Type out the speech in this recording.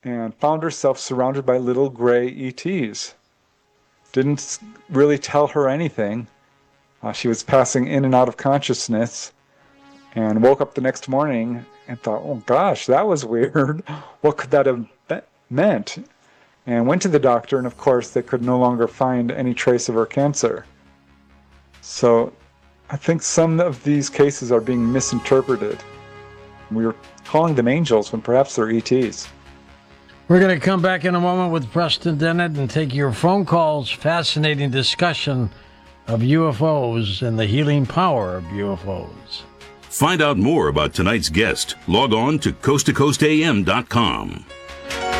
and found herself surrounded by little gray ETs. Didn't really tell her anything. She was passing in and out of consciousness and woke up the next morning and thought, oh gosh, that was weird. What could that have meant? And went to the doctor, and of course they could no longer find any trace of her cancer. So I think some of these cases are being misinterpreted. We were calling them angels when perhaps they're ETs. We're going to come back in a moment with Preston Dennett and take your phone calls. Fascinating discussion of UFOs and the healing power of UFOs. Find out more about tonight's guest. Log on to coasttocoastam.com.